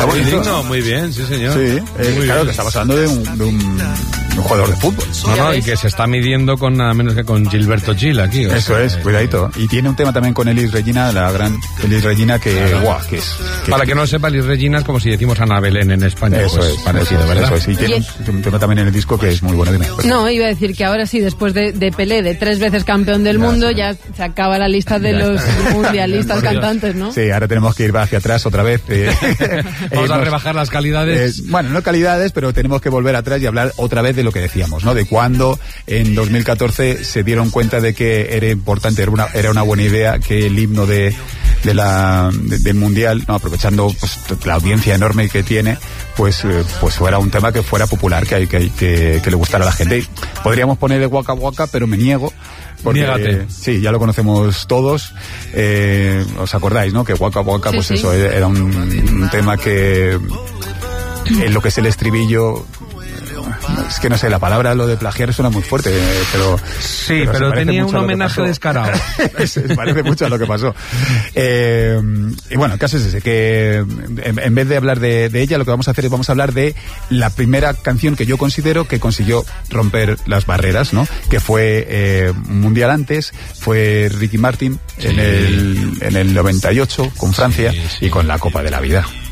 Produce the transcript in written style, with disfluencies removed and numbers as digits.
muy bonito, digno, muy bien, sí señor. Sí, claro, que estamos hablando de un jugador de fútbol. No, y que se está midiendo con nada menos que con Gilberto Gil aquí. Eso es, cuidadito. Y tiene un tema también con Elis Regina, la gran Elis Regina, que es... Para que no sepa, Elis Regina es como si decimos Ana Belén en España. Eso pues, es, parecido, eso, ¿verdad? Eso es, y tiene un tema también en el disco que es muy bueno. Dime. No, iba a decir que ahora sí, después de Pelé, de 3 veces campeón del mundo, ya se acaba la lista de los mundialistas cantantes, ¿no? Sí, ahora tenemos que ir hacia atrás otra vez. Vamos a rebajar las calidades. Bueno, no calidades, pero tenemos que volver atrás y hablar otra vez de lo que decíamos, ¿no? De cuando en 2014 se dieron cuenta de que era importante, era una buena idea que el himno del mundial, no, aprovechando pues, la audiencia enorme que tiene, pues fuera un tema que fuera popular, que le gustara a la gente. Y podríamos poner el Waka Waka, pero me niego. Porque, niégate. Sí, ya lo conocemos todos. ¿Os acordáis, no? Que Waka Waka, Sí, pues sí. eso, era un tema que en lo que es el estribillo, es que no sé, la palabra, lo de plagiar suena muy fuerte, pero... Sí, pero tenía un homenaje descarado. Se parece mucho a lo que pasó. Y bueno, el caso es ese, que en vez de hablar de ella, lo que vamos a hacer es vamos a hablar de la primera canción que yo considero que consiguió romper las barreras, ¿no? Que fue un mundial antes, fue Ricky Martin en el 98 con Francia y con la Copa de la Vida.